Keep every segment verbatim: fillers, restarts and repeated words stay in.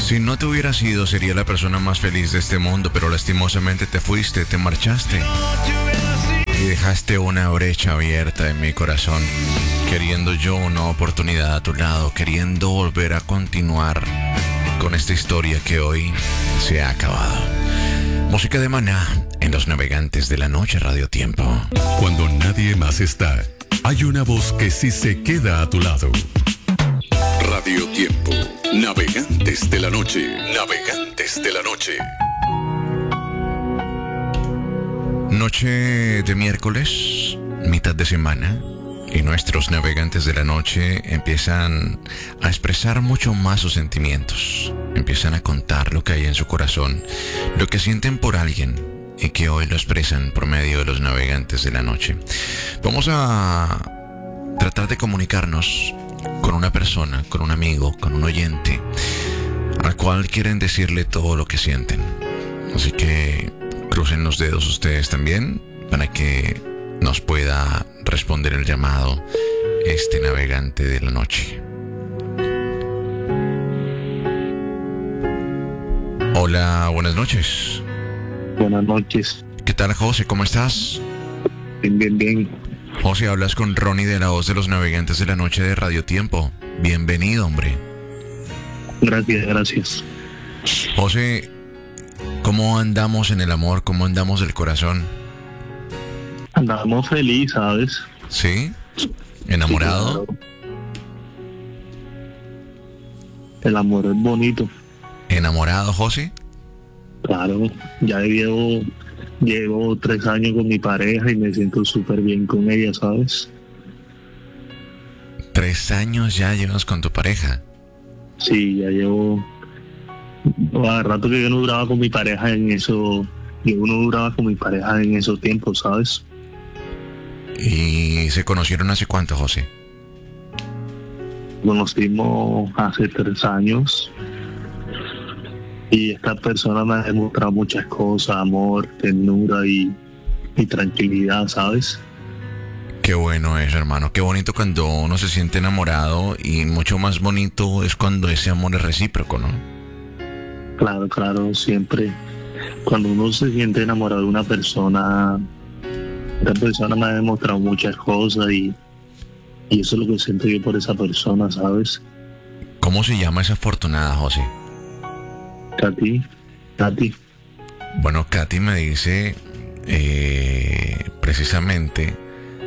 Si no te hubieras ido, sería la persona más feliz de este mundo, pero lastimosamente te fuiste, te marchaste y dejaste una brecha abierta en mi corazón, queriendo yo una oportunidad a tu lado, queriendo volver a continuar con esta historia que hoy se ha acabado. Música de Maná en Los Navegantes de la Noche, Radio Tiempo. Cuando nadie más está, hay una voz que sí se queda a tu lado. Radio Tiempo, Navegantes de la Noche, Navegantes de la Noche. Noche de miércoles, mitad de semana, y nuestros navegantes de la noche empiezan a expresar mucho más sus sentimientos. Empiezan a contar lo que hay en su corazón, lo que sienten por alguien, y que hoy lo expresan por medio de los navegantes de la noche. Vamos a tratar de comunicarnos con una persona, con un amigo, con un oyente, al cual quieren decirle todo lo que sienten. Así que crucen los dedos ustedes también para que nos pueda responder el llamado este navegante de la noche. Hola, buenas noches. Buenas noches. ¿Qué tal, José? ¿Cómo estás? Bien, bien, bien. José, hablas con Ronnie de la voz de los navegantes de la noche de Radio Tiempo. Bienvenido, hombre. Gracias, gracias. José, ¿cómo andamos en el amor? ¿Cómo andamos del corazón? Andamos feliz, ¿sabes? ¿Sí? ¿Enamorado? Sí, claro. El amor es bonito. ¿Enamorado, José? Claro, ya llevo, llevo tres años con mi pareja y me siento súper bien con ella, ¿sabes? ¿Tres años ya llevas con tu pareja? Sí, ya llevo... A rato que yo no duraba con mi pareja en eso... Yo no duraba con mi pareja en esos tiempos, ¿sabes? ¿Y se conocieron hace cuánto, José? Conocimos hace tres años. Y esta persona me ha demostrado muchas cosas, amor, ternura y, y tranquilidad, ¿sabes? Qué bueno es, hermano. Qué bonito cuando uno se siente enamorado, y mucho más bonito es cuando ese amor es recíproco, ¿no? Claro, claro, siempre. Cuando uno se siente enamorado de una persona, esta persona me ha demostrado muchas cosas y, y eso es lo que siento yo por esa persona, ¿sabes? ¿Cómo se llama esa afortunada, José? Katy, Katy. Bueno, Katy me dice eh, precisamente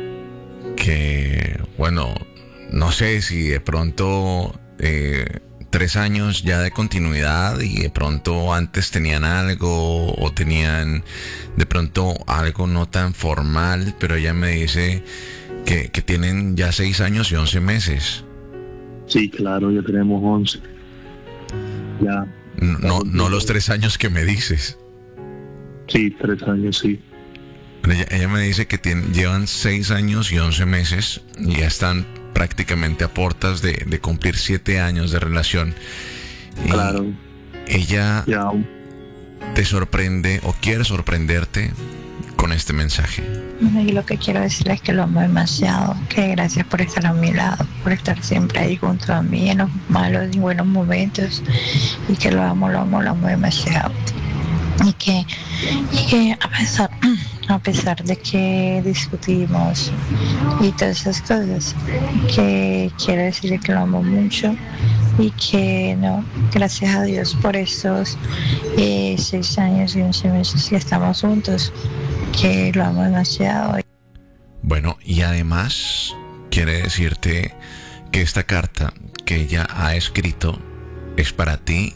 que, bueno, no sé si de pronto eh, tres años ya de continuidad y de pronto antes tenían algo o tenían de pronto algo no tan formal, pero ella me dice que, que tienen ya seis años y once meses. Sí, claro, ya tenemos once. Ya. No, no los tres años que me dices. Sí, tres años, sí. Ella, ella me dice que tienen, llevan seis años y once meses y ya están prácticamente a puertas de, de cumplir siete años de relación. Y claro. Ella Ya. te sorprende o quiere sorprenderte con este mensaje. Bueno, y lo que quiero decirles es que lo amo demasiado, que gracias por estar a mi lado, por estar siempre ahí junto a mí en los malos y buenos momentos, y que lo amo, lo amo, lo amo demasiado. Y que, y que a pesar, a pesar de que discutimos y todas esas cosas, que quiero decirle que lo amo mucho y que no, gracias a Dios por estos eh, seis años y once meses que estamos juntos, que lo amo demasiado. Bueno, y además quiere decirte que esta carta que ella ha escrito es para ti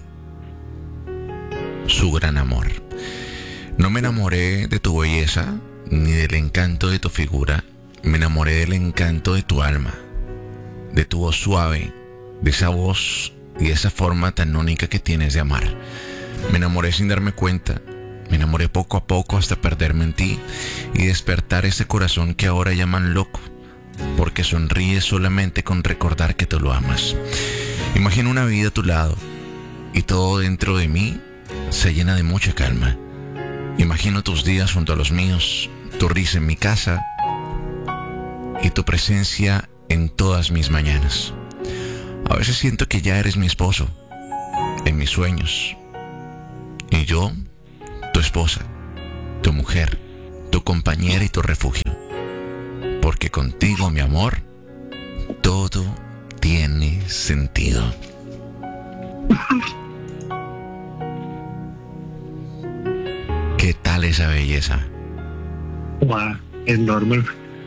su gran amor. No me enamoré de tu belleza ni del encanto de tu figura, me enamoré del encanto de tu alma, de tu voz suave, de esa voz y esa forma tan única que tienes de amar. Me enamoré sin darme cuenta, me enamoré poco a poco hasta perderme en ti y despertar ese corazón que ahora llaman loco, porque sonríe solamente con recordar que tú lo amas. Imagino una vida a tu lado y todo dentro de mí se llena de mucha calma. Imagino tus días junto a los míos, tu risa en mi casa y tu presencia en todas mis mañanas. A veces siento que ya eres mi esposo, en mis sueños. Y yo, tu esposa, tu mujer, tu compañera y tu refugio. Porque contigo, mi amor, todo tiene sentido. ¿Qué tal esa belleza? Wow, enorme.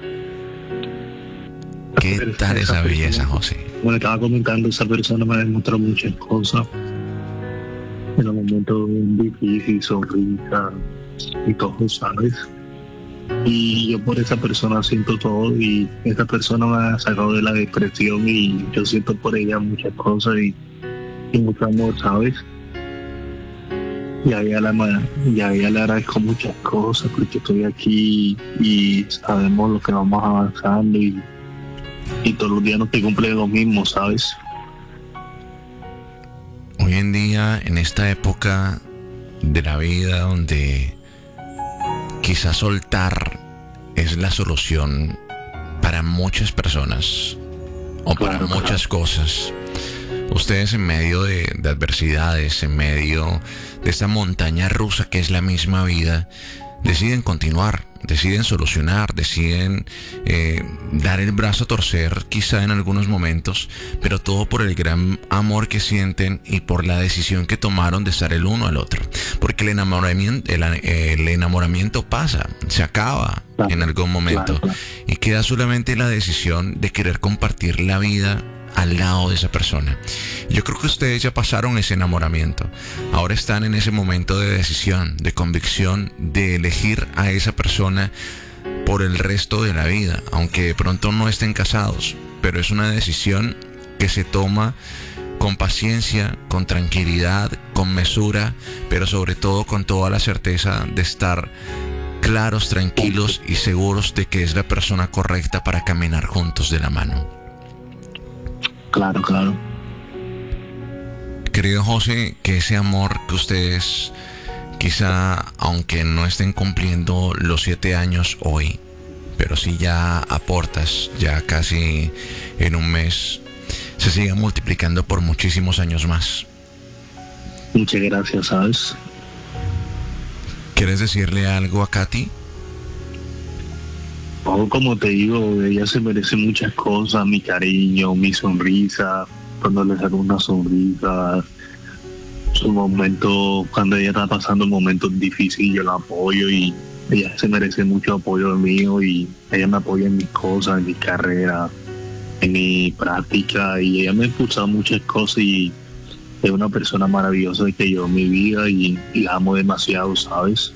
¿Qué tal esa belleza, José? Como le estaba comentando, esa persona me ha demostrado muchas cosas. En los momentos difíciles, sonrisa y todo, ¿sabes? Y yo por esa persona siento todo, y esa persona me ha sacado de la depresión, y yo siento por ella muchas cosas y, y mucho amor, ¿sabes? Y a ella, la, y a ella le agradezco muchas cosas porque estoy aquí y sabemos lo que vamos avanzando, y, y todos los días no te cumplen lo mismo, ¿sabes? Hoy en día, en esta época de la vida donde quizás soltar es la solución para muchas personas o para Claro, muchas claro. cosas, ustedes en medio de, de adversidades, en medio de esta montaña rusa que es la misma vida, deciden continuar, deciden solucionar, deciden eh, dar el brazo a torcer quizá en algunos momentos, pero todo por el gran amor que sienten y por la decisión que tomaron de estar el uno al otro. Porque el enamoramiento, el, el enamoramiento pasa, se acaba Claro, en algún momento, claro, claro. y queda solamente la decisión de querer compartir la vida al lado de esa persona. Yo creo que ustedes ya pasaron ese enamoramiento. Ahora están en ese momento de decisión, de convicción, de elegir a esa persona por el resto de la vida, aunque de pronto no estén casados, pero es una decisión que se toma con paciencia, con tranquilidad, con mesura, pero sobre todo con toda la certeza de estar claros, tranquilos y seguros de que es la persona correcta para caminar juntos de la mano. Claro, claro. Querido José, que ese amor que ustedes, quizá aunque no estén cumpliendo los siete años hoy, pero sí ya aportas, ya casi en un mes, se siga multiplicando por muchísimos años más. Muchas gracias, ¿sabes? ¿Quieres decirle algo a Katy? O como te digo, ella se merece muchas cosas, mi cariño, mi sonrisa, cuando le saco una sonrisa, su momento, cuando ella está pasando momentos difíciles, yo la apoyo, y ella se merece mucho apoyo mío, y ella me apoya en mis cosas, en mi carrera, en mi práctica, y ella me ha impulsado muchas cosas, y es una persona maravillosa que yo en mi vida, y, y la amo demasiado, ¿sabes?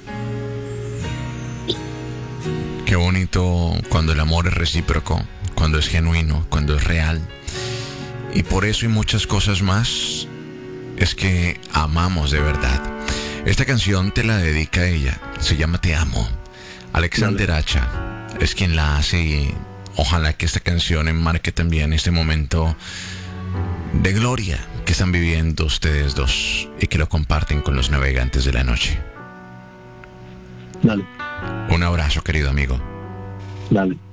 Qué bonito cuando el amor es recíproco, cuando es genuino, cuando es real. Y por eso y muchas cosas más es que amamos de verdad. Esta canción te la dedica ella, se llama Te Amo. Alexander Hacha es quien la hace, y ojalá que esta canción enmarque también este momento de gloria que están viviendo ustedes dos y que lo comparten con los navegantes de la noche. Dale, Un abrazo, querido amigo. dale.